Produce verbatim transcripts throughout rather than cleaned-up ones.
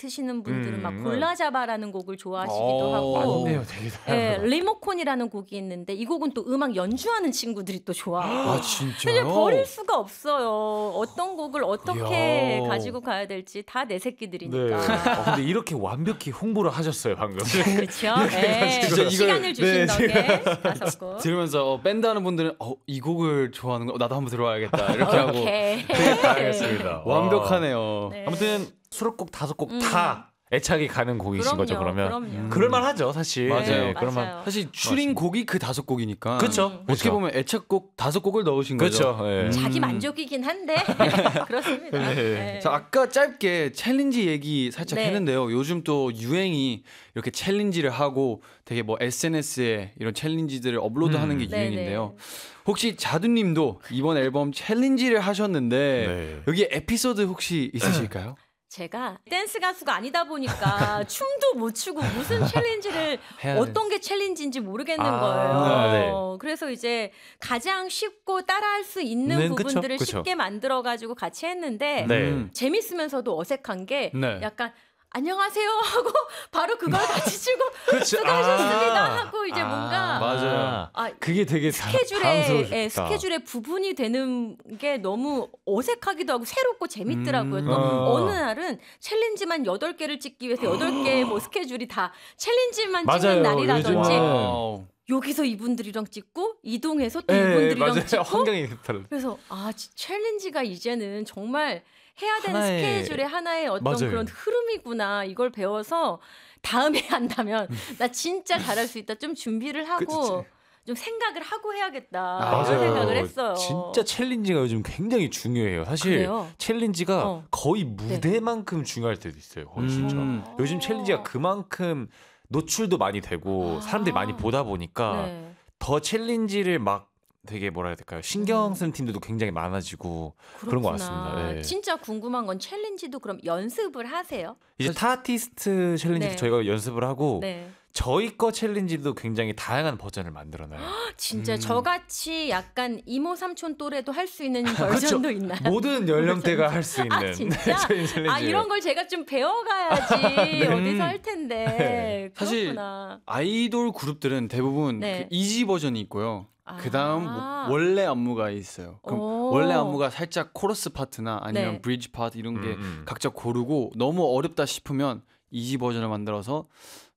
맡으시는 분들은 음, 막 네. 골라잡아라는 곡을 좋아하시기도 어, 하고 맞네요, 되게 예, 다양하다. 리모콘이라는 곡이 있는데 이 곡은 또 음악 연주하는 친구들이 또 좋아하고 아 사실 진짜요? 버릴 수가 없어요. 어떤 곡을 어떻게 이야. 가지고 가야 될지 다 내 네. 새끼들이니까. 어, 근데 이렇게 완벽히 홍보를 하셨어요 방금. 그렇죠. 네. 진짜 이걸- 시간을 주신 네, 덕에 다섯 곡. 들으면서 어, 밴드 하는 분들은 어, 이 곡을 좋아하는 거 나도 한번 들어봐야겠다 이렇게 하고 오케이. 알겠습니다. 완벽하네요. 네. 아무튼 수록곡 다섯 곡 음. 다 애착이 가는 곡이신 그럼요, 거죠 그러면. 그럼요. 그럴만하죠 사실. 맞아요. 네, 그럴만. 맞아요. 사실 추린 곡이 그 다섯 곡이니까 그쵸. 어떻게 그쵸. 보면 애착곡 다섯 곡을 넣으신 거죠. 그렇죠. 예. 자기 음. 만족이긴 한데 그렇습니다. 네. 네. 자, 아까 짧게 챌린지 얘기 살짝 네. 했는데요. 요즘 또 유행이 이렇게 챌린지를 하고 되게 뭐 에스엔에스에 이런 챌린지들을 업로드하는 음. 게 네네. 유행인데요. 혹시 자두님도 이번 앨범 챌린지를 하셨는데 네. 여기 에피소드 혹시 있으실까요? 제가 댄스 가수가 아니다 보니까 춤도 못 추고 무슨 챌린지를 해야 어떤 게 챌린지인지 모르겠는 아, 거예요. 그래서 이제 가장 쉽고 따라할 수 있는 네, 그쵸, 부분들을 그쵸. 쉽게 만들어 가지고 같이 했는데 네. 음. 재밌으면서도 어색한 게 네. 약간 안녕하세요 하고 바로 그걸 같이 추고 그렇죠. 수고하셨습니다 아. 하고 이제 아, 뭔가 맞아요. 아, 그게 되게 다- 스케줄에 당황스러우셨다. 예, 스케줄의 부분이 되는 게 너무 어색하기도 하고 새롭고 재밌더라고요. 음. 또 어. 어느 날은 챌린지만 여덟 개를 찍기 위해서 여덟 개 뭐 스케줄이 다 챌린지만 맞아요. 찍는 날이라든지 요즘은 와우. 여기서 이분들이랑 찍고 이동해서 또 예, 이분들이랑 맞아요. 찍고 환경이 다르. 그래서 아 지- 챌린지가 이제는 정말 해야 되는 하나의- 스케줄의 하나의 어떤 맞아요. 그런 흐름이구나 이걸 배워서 다음에 한다면 나 진짜 잘할 수 있다 좀 준비를 하고 좀 생각을 하고 해야겠다 아, 이런 생각을 했어요. 진짜 챌린지가 요즘 굉장히 중요해요. 사실 그래요? 챌린지가 어. 거의 무대만큼 중요할 때도 있어요. 거의 진짜. 음. 요즘 챌린지가 그만큼 노출도 많이 되고 아. 사람들이 많이 보다 보니까 네. 더 챌린지를 막 되게 뭐라 해야 될까요? 신경 쓰는 팀들도 굉장히 많아지고 그런 것 그렇구나. 같습니다. 네. 진짜 궁금한 건 챌린지도 그럼 연습을 하세요? 이제 타티스트 챌린지도 네. 저희가 연습을 하고 네. 저희 거 챌린지도 굉장히 다양한 버전을 만들어놔요. 진짜 음. 저같이 약간 이모 삼촌 또래도 할 수 있는 버전도 있나요? 모든 연령대가 할 수 있는 아 진짜? 저희 챌린지. 아 이런 걸 제가 좀 배워가야지 어디서 할 텐데 네. 사실 그렇구나. 아이돌 그룹들은 대부분 네. 그 이지 버전이 있고요. 아. 그 다음 원래 안무가 있어요. 그럼 오. 원래 안무가 살짝 코러스 파트나 아니면 네. 브리지 파트 이런 게 음, 음. 각자 고르고 너무 어렵다 싶으면 이지 버전을 만들어서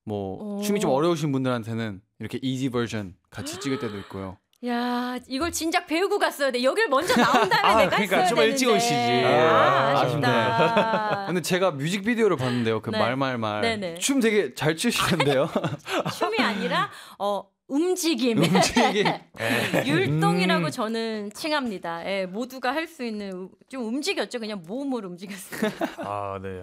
뭐 오. 춤이 좀 어려우신 분들한테는 이렇게 이지 버전 같이 찍을 때도 있고요. 야 이걸 진작 배우고 갔어야 돼. 여길 먼저 나온 다음에 아, 내가 그러니까 했어야 좀 되는데. 일찍 오시지. 아, 아, 아쉽다. 근데 제가 뮤직비디오를 봤는데요. 그 네. 말말말 네네. 춤 되게 잘 추시는데요. 춤이 아니라 어 움직임. 움직임. 율동이라고 음. 저는 칭합니다. 예, 모두가 할 수 있는 우- 좀 움직였죠. 그냥 몸으로 움직였습니다. 아, 네.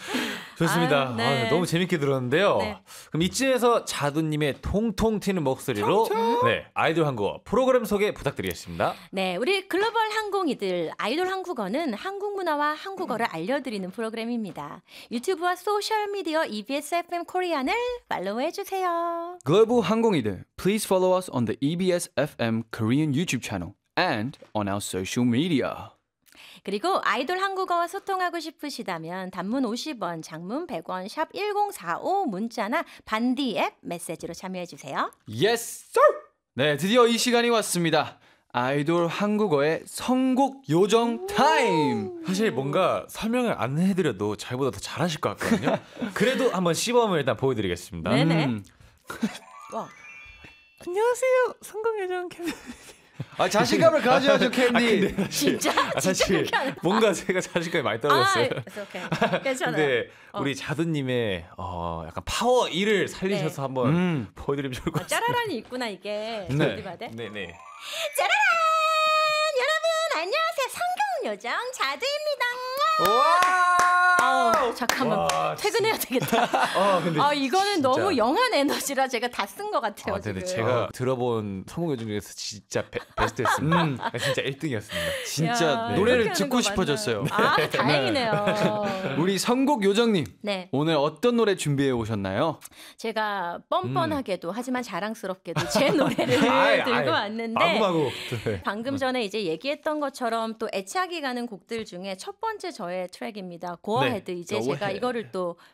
좋습니다. 아유, 네. 아, 너무 재밌게 들었는데요. 네. 그럼 이쯤에서 자두님의 통통 튀는 목소리로 네, 아이돌 한국어 프로그램 소개 부탁드리겠습니다. 네, 우리 글로벌 항공이들 아이돌 한국어는 한국 문화와 한국어를 알려드리는 프로그램입니다. 유튜브와 소셜 미디어 이비에스 에프엠 코리안을 팔로우해 주세요. 글로벌 항공이들, please follow us on the 이비에스 에프엠 Korean YouTube channel and on our social media. 그리고 아이돌 한국어와 소통하고 싶으시다면 단문 오십 원, 장문 백 원, 샵 일공사오 문자나 반디 앱 메시지로 참여해 주세요. Yes, sir. 네, 드디어 이 시간이 왔습니다. 아이돌 한국어의 선곡 요정 타임. 사실 뭔가 설명을 안 해드려도 저희보다 더 잘하실 것 같거든요. 그래도 한번 시범을 일단 보여드리겠습니다. 네네. 음. 와, 안녕하세요, 성공예정 캠. 아, 자신감을 가져야죠, 캔디. 진짜? 아, 진짜 사실 그렇게 안 뭔가 제가 자신감이 많이 아, 떨어졌어요. 오케이. 괜찮아요. 근데 어. 우리 자두님의 어, 약간 파워 일을 살리셔서 네. 한번 음. 보여드리면 좋을 것 아, 같습니다. 짜라란이 있구나 이게. 네. 어디 봐야 돼? 네네. 짜라란! 여러분 안녕하세요. 성경 요정 자두입니다. 와! 아, 잠깐만 와, 퇴근해야 되겠다. 아, 근데 아 이거는 진짜. 너무 영한 에너지라 제가 다 쓴 것 같아요 아, 네네. 지금. 제가 들어본 성공의 중에서 진짜 베, 베스트였습니다. 음. 아, 진짜 일 등이었습니다. 진짜 야, 네. 노래를 그렇게 듣고 하는 거 싶어졌어요. 맞나요? 아 다행이네요. 우리 선곡 요정님, 네, 오늘 어떤 노래 준비해 오셨나요? 제가 뻔뻔하게도 하지만 자랑스럽게도 제 노래를 아이, 아이, 들고 왔는데 마구마구. 네. 방금 전에 이제 얘기했던 것처럼 또 애착이 가는 곡들 중에 첫 번째 저의 트랙입니다. 고어헤드. 이제 Go 제가 ahead. 이거를 또